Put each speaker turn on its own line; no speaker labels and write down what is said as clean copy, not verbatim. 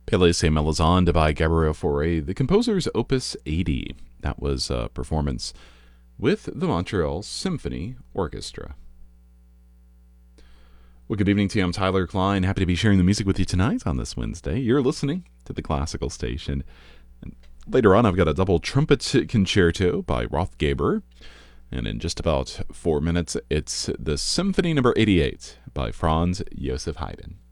Pelléas et Melisande by Gabriel Fauré, the composer's Opus 80. That was a performance with the Montreal Symphony Orchestra. Well, good evening to you. I'm Tyler Klein. Happy to be sharing the music with you tonight on this Wednesday. You're listening to the Classical Station. And later on, I've got a double trumpet concerto by Rothgaber. And in just about 4 minutes, it's the Symphony No. 88 by Franz Joseph Haydn.